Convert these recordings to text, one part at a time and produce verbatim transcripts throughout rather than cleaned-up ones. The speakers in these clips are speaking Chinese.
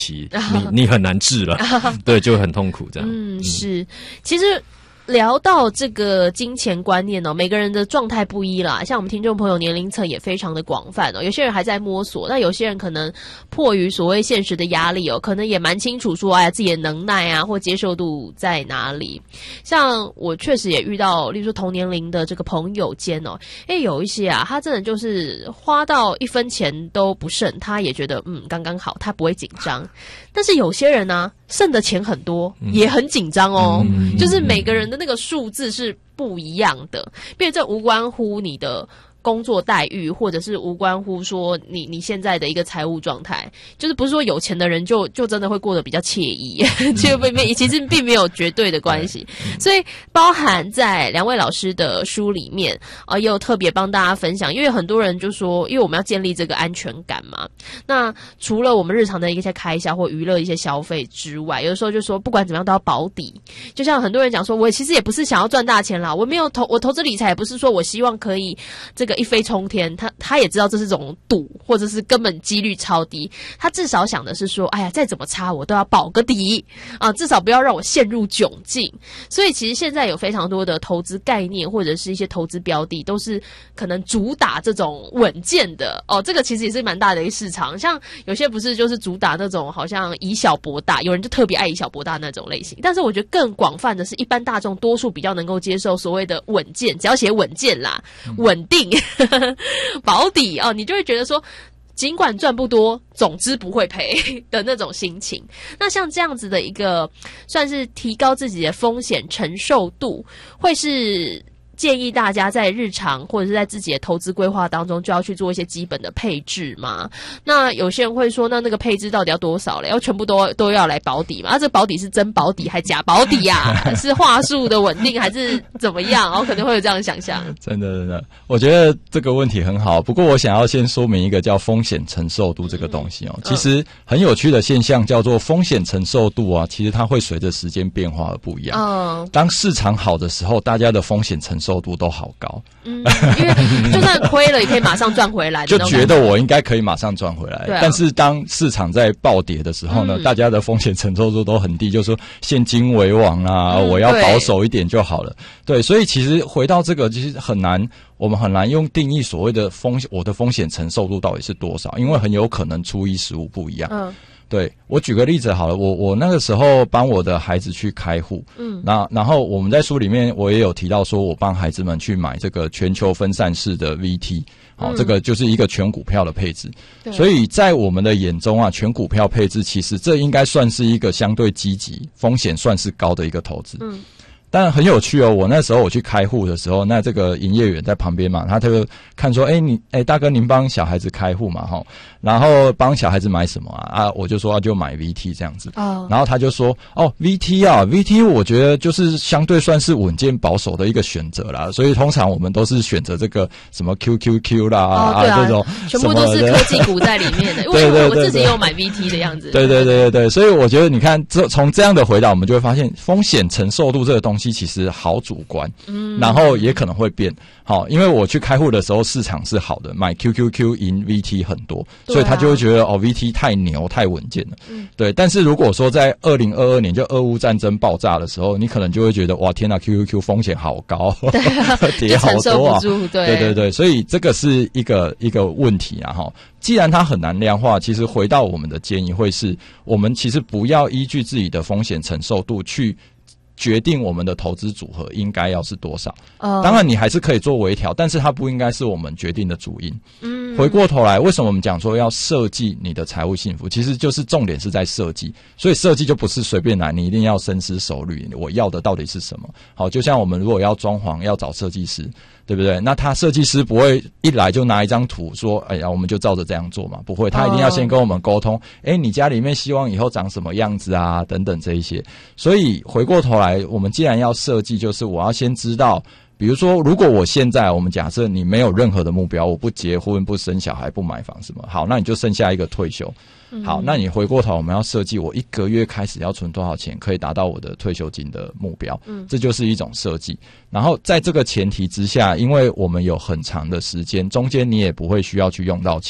期，你你很难治了，对，就很痛苦这样。 嗯，是，其实。聊到这个金钱观念哦，每个人的状态不一啦。像我们听众朋友年龄层也非常的广泛哦，有些人还在摸索，那有些人可能迫于所谓现实的压力哦，可能也蛮清楚说，哎呀，自己的能耐啊或接受度在哪里。像我确实也遇到，例如说同年龄的这个朋友间哦，哎，有一些啊，他真的就是花到一分钱都不剩，他也觉得嗯刚刚好，他不会紧张。但是有些人呢、啊，剩的钱很多，也很紧张哦、嗯，就是每个人的那个数字是不一样的，因为这无关乎你的工作待遇，或者是无关乎说你你现在的一个财务状态，就是不是说有钱的人就就真的会过得比较惬意，其实并没其实并没有绝对的关系，所以包含在两位老师的书里面啊、呃，也有特别帮大家分享，因为很多人就说，因为我们要建立这个安全感嘛，那除了我们日常的一些开销或娱乐一些消费之外，有的时候就说不管怎么样都要保底，就像很多人讲说，我其实也不是想要赚大钱啦，我没有投我投资理财也不是说我希望可以这个一飞冲天，他他也知道这是种赌，或者是根本几率超低，他至少想的是说，哎呀，再怎么差我都要保个底啊，至少不要让我陷入窘境。所以其实现在有非常多的投资概念或者是一些投资标的，都是可能主打这种稳健的哦，这个其实也是蛮大的一个市场。像有些不是就是主打那种好像以小博大，有人就特别爱以小博大那种类型，但是我觉得更广泛的是一般大众多数比较能够接受所谓的稳健，只要写稳健啦，稳定保底哦，你就会觉得说尽管赚不多，总之不会赔的那种心情。那像这样子的一个算是提高自己的风险承受度，会是建议大家在日常或者是在自己的投资规划当中就要去做一些基本的配置嘛。那有些人会说，那那个配置到底要多少嘞？要全部都都要来保底嘛？啊，这保底是真保底还假保底啊？是话术的稳定还是怎么样？我可能会有这样的想象。 真的真的，我觉得这个问题很好。不过我想要先说明一个叫风险承受度这个东西哦。嗯、其实很有趣的现象叫做风险承受度啊，其实它会随着时间变化而不一样。嗯，当市场好的时候，大家的风险承受度都好高， 嗯，因为就算亏了也可以马上赚回来， 就觉得我应该可以马上赚回来。 对啊、 但是当市场在暴跌的时候呢，嗯、大家的风险承受度都很低，就说现金为王啊，嗯、我要保守一点就好了。对，对，所以其实回到这个，其实很难，我们很难用定义所谓的风险，我的风险承受度到底是多少，因为很有可能初一十五不一样。嗯。对，我举个例子好了，我我那个时候帮我的孩子去开户，嗯，那然后我们在书里面我也有提到说，我帮孩子们去买这个全球分散式的 V T， 好、嗯，这个就是一个全股票的配置，所以在我们的眼中啊，全股票配置其实这应该算是一个相对积极、风险算是高的一个投资，嗯。但很有趣哦，我那时候我去开户的时候，那这个营业员在旁边嘛，他就看说，哎、欸，你，哎、欸，大哥，您帮小孩子开户嘛，哈，然后帮小孩子买什么啊？啊，我就说、啊、就买 V T 这样子，哦，然后他就说，哦 ，V T 啊 ，V T 我觉得就是相对算是稳健保守的一个选择啦，所以通常我们都是选择这个什么 Q Q Q 啦， 哦、对啊，啊这种全部都是科技股在里面的，因为我自己有买 V T 的样子， 对对对对对，所以我觉得你看，这从这样的回答，我们就会发现风险承受度这个东西。其实好主观，嗯，然后也可能会变。好，因为我去开户的时候市场是好的，买 Q Q Q 赢 V T 很多，啊、所以他就会觉得哦 V T 太牛太稳健了，嗯，对。但是如果说在二零二二年就俄乌战争爆炸的时候，你可能就会觉得哇天哪 Q Q Q 风险好高，跌好多啊， 对对对对，所以这个是一个一个问题啊哈。既然它很难量化，其实回到我们的建议会是，我们其实不要依据自己的风险承受度去。决定我们的投资组合应该要是多少，呃、当然你还是可以做微调，但是它不应该是我们决定的主因。嗯，回过头来，为什么我们讲说要设计你的财务幸福？其实就是重点是在设计，所以设计就不是随便来，你一定要深思熟虑，我要的到底是什么？好，就像我们如果要装潢，要找设计师，对不对？那他设计师不会一来就拿一张图说，哎呀，我们就照着这样做嘛，不会，他一定要先跟我们沟通，哎，你家里面希望以后长什么样子啊，等等这一些。所以回过头来，我们既然要设计，就是我要先知道，比如说，如果我现在我们假设你没有任何的目标，我不结婚、不生小孩、不买房什么，好，那你就剩下一个退休。好，那你回过头，我们要设计我一个月开始要存多少钱，可以达到我的退休金的目标。嗯，这就是一种设计。然后在这个前提之下，因为我们有很长的时间，中间你也不会需要去用到钱，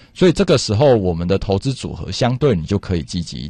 所以这个时候我们的投资组合相对你就可以积极一